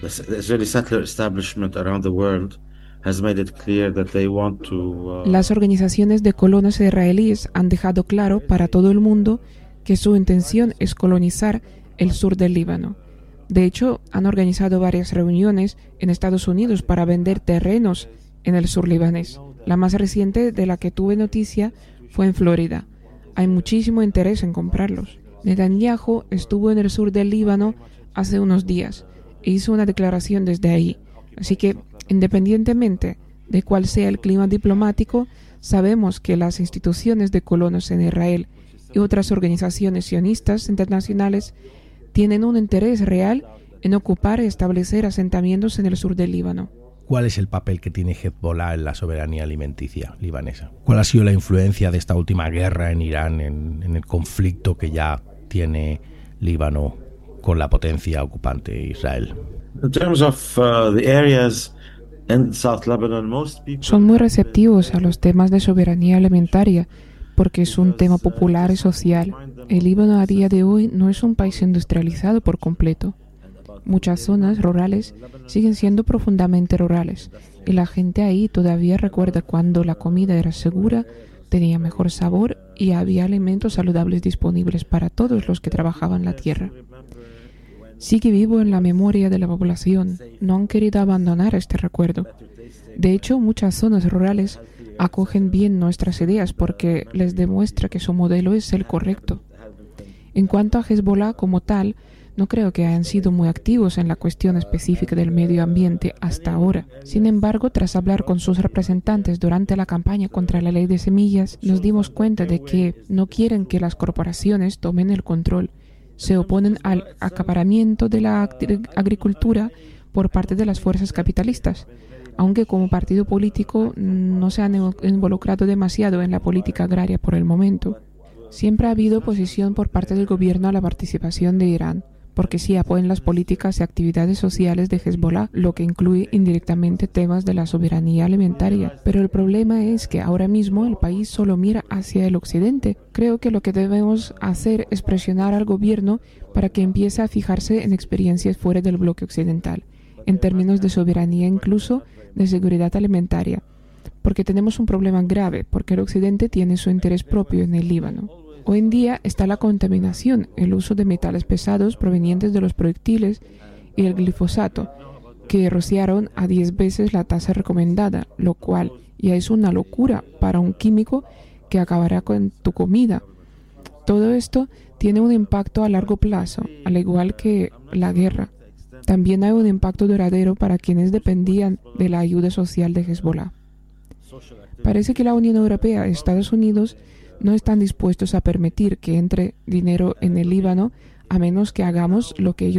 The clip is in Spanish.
the Israeli settler establishment around the world has made it clear that they want to. Las organizaciones de colonos israelíes han dejado claro para todo el mundo que su intención es colonizar el sur del Líbano. De hecho, han organizado varias reuniones en Estados Unidos para vender terrenos en el sur libanés. La más reciente de la que tuve noticia fue en Florida. Hay muchísimo interés en comprarlos. Netanyahu estuvo en el sur del Líbano hace unos días e hizo una declaración desde ahí. Así que, independientemente de cuál sea el clima diplomático, sabemos que las instituciones de colonos en Israel y otras organizaciones sionistas internacionales tienen un interés real en ocupar y establecer asentamientos en el sur del Líbano. ¿Cuál es el papel que tiene Hezbollah en la soberanía alimenticia libanesa? ¿Cuál ha sido la influencia de esta última guerra en Irán, en el conflicto que ya tiene Líbano con la potencia ocupante Israel? In terms of the areas in South Lebanon, most people Son muy receptivos a los temas de soberanía alimentaria porque es un tema popular y social. El Líbano a día de hoy no es un país industrializado por completo. Muchas zonas rurales siguen siendo profundamente rurales y la gente ahí todavía recuerda cuando la comida era segura, tenía mejor sabor y había alimentos saludables disponibles para todos los que trabajaban la tierra. Sigue vivo en la memoria de la población, no han querido abandonar este recuerdo. De hecho, muchas zonas rurales acogen bien nuestras ideas porque les demuestra que su modelo es el correcto. En cuanto a Hezbollah como tal, no creo que hayan sido muy activos en la cuestión específica del medio ambiente hasta ahora. Sin embargo, tras hablar con sus representantes durante la campaña contra la ley de semillas, nos dimos cuenta de que no quieren que las corporaciones tomen el control. Se oponen al acaparamiento de la agricultura por parte de las fuerzas capitalistas, aunque como partido político no se han involucrado demasiado en la política agraria por el momento. Siempre ha habido oposición por parte del gobierno a la participación de Irán, porque sí apoyan las políticas y actividades sociales de Hezbollah, lo que incluye indirectamente temas de la soberanía alimentaria. Pero el problema es que ahora mismo el país solo mira hacia el occidente. Creo que lo que debemos hacer es presionar al gobierno para que empiece a fijarse en experiencias fuera del bloque occidental, en términos de soberanía, incluso de seguridad alimentaria, porque tenemos un problema grave, porque el occidente tiene su interés propio en el Líbano. Hoy en día está la contaminación, el uso de metales pesados provenientes de los proyectiles y el glifosato, que rociaron a 10 veces la tasa recomendada, lo cual ya es una locura para un químico que acabará con tu comida. Todo esto tiene un impacto a largo plazo, al igual que la guerra. También hay un impacto duradero para quienes dependían de la ayuda social de Hezbollah. Parece que la Unión Europea y Estados Unidos no están dispuestos a permitir que entre dinero en el Líbano a menos que hagamos lo que ellos